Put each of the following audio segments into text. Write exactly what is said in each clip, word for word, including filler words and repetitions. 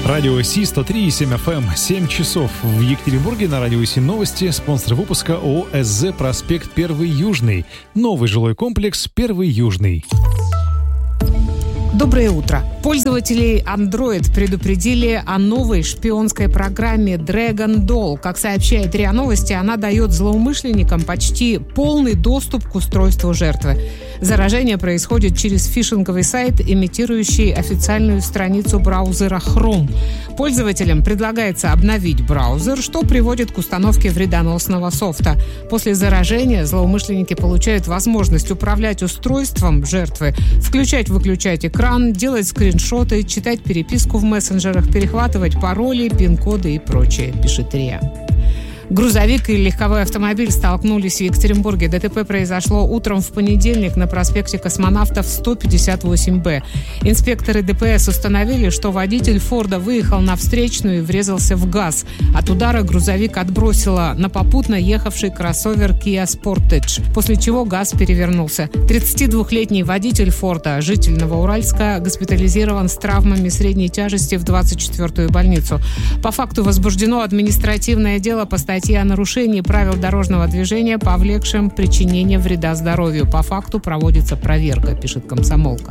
Радио Си сто три и семь эф эм, семь часов в Екатеринбурге. На Радио Си новости. Спонсор выпуска ООО СЗ «Проспект Первый Южный». Новый жилой комплекс «Первый Южный». Доброе утро. Пользователей Android предупредили о новой шпионской программе Dragon Doll. Как сообщает РИА Новости, она дает злоумышленникам почти полный доступ к устройству жертвы. Заражение происходит через фишинговый сайт, имитирующий официальную страницу браузера Chrome. Пользователям предлагается обновить браузер, что приводит к установке вредоносного софта. После заражения злоумышленники получают возможность управлять устройством жертвы, включать-выключать экран, делать скриншоты, читать переписку в мессенджерах, перехватывать пароли, пин-коды и прочее, пишет РИА. Грузовик и легковой автомобиль столкнулись в Екатеринбурге. ДТП произошло утром в понедельник на проспекте Космонавтов сто пятьдесят восемь Б. Инспекторы ДПС установили, что водитель Форда выехал на встречную и врезался в газ. От удара грузовик отбросило на попутно ехавший кроссовер Kia Sportage, после чего газ перевернулся. тридцатидвухлетний водитель Форда, житель Новоуральска, госпитализирован с травмами средней тяжести в двадцать четвёртую больницу. По факту возбуждено административное дело по статье о нарушении правил дорожного движения, повлекшем причинение вреда здоровью. По факту проводится проверка, пишет «Комсомолка».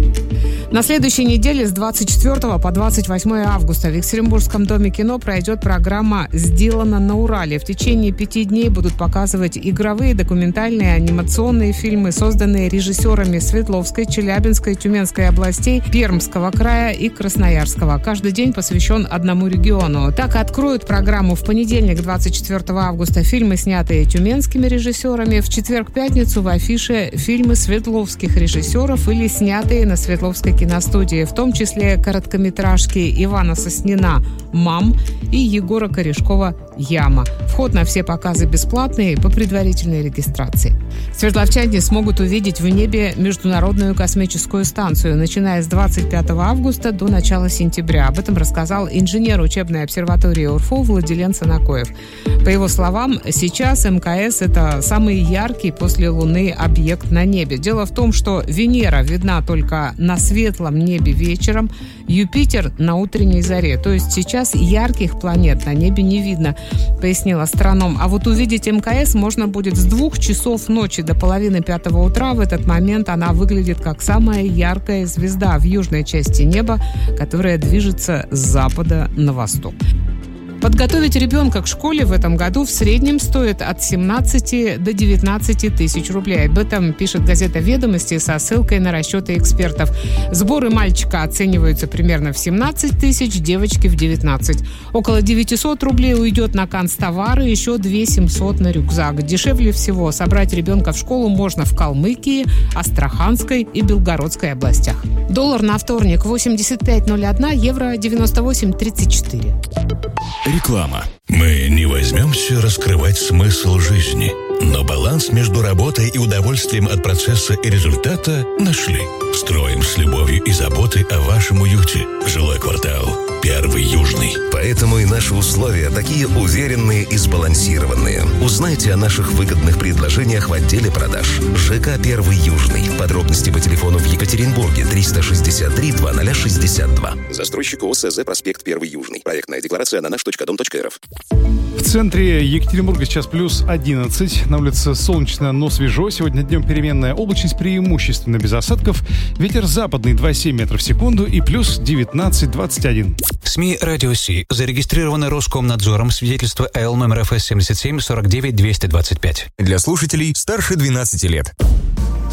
На следующей неделе с двадцать четвёртого по двадцать восьмое августа в Екатеринбургском доме кино пройдет программа «Сделано на Урале». В течение пяти дней будут показывать игровые, документальные, анимационные фильмы, созданные режиссерами Свердловской, Челябинской, Тюменской областей, Пермского края и Красноярского. Каждый день посвящен одному региону. Так откроют программу в понедельник, двадцать четвёртого августа, фильмы, снятые тюменскими режиссерами. В четверг-пятницу в афише фильмы свердловских режиссеров или снятые на Свердловской киностудии, в том числе короткометражки Ивана Соснина «Мам» и Егора Корешкова «Яма». Вход на все показы бесплатный по предварительной регистрации. Свердловчане смогут увидеть в небе Международную космическую станцию, начиная с двадцать пятого августа до начала сентября. Об этом рассказал инженер учебной обсерватории УРФУ Владилен Санакоев. По его словам, сейчас МКС – это самый яркий после Луны объект на небе. Дело в том, что Венера видна только на светлом небе вечером, Юпитер на утренней заре. То есть сейчас ярких планет на небе не видно, пояснил астроном. А вот увидеть МКС можно будет с двух часов ночи до половины пятого утра. В этот момент она выглядит как самая яркая звезда в южной части неба, которая движется с запада на восток. Подготовить ребенка к школе в этом году в среднем стоит от семнадцати до девятнадцати тысяч рублей. Об этом пишет газета «Ведомости» со ссылкой на расчеты экспертов. Сборы мальчика оцениваются примерно в семнадцать тысяч, девочки в девятнадцать. Около девятьсот рублей уйдет на канцтовары, еще две тысячи семьсот на рюкзак. Дешевле всего собрать ребенка в школу можно в Калмыкии, Астраханской и Белгородской областях. Доллар на вторник восемьдесят пять ноль один, евро девяносто восемь тридцать четыре. Реклама. Мы не возьмемся раскрывать смысл жизни, но баланс между работой и удовольствием от процесса и результата нашли. Строим с любовью и заботой о вашем уюте. Жилой квартал «Первый Южный». Поэтому и наши условия такие уверенные и сбалансированные. Узнайте о наших выгодных предложениях в отделе продаж. ЖК «Первый Южный». Подробности по телефону в Екатеринбурге триста шестьдесят три двадцать шестьдесят два. Застройщик ООО СЗ «Проспект Первый Южный». Проектная декларация на наш точка дом точка рф. В центре Екатеринбурга сейчас плюс одиннадцать. На улице солнечно, но свежо. Сегодня днем переменная облачность, преимущественно без осадков. Ветер западный два целых семь метров в секунду и плюс девятнадцать двадцать один. СМИ «Радио Си» зарегистрированы Роскомнадзором. Свидетельство Эл номер эф эс семьдесят семь сорок девять двести двадцать пять. Для слушателей старше двенадцати лет.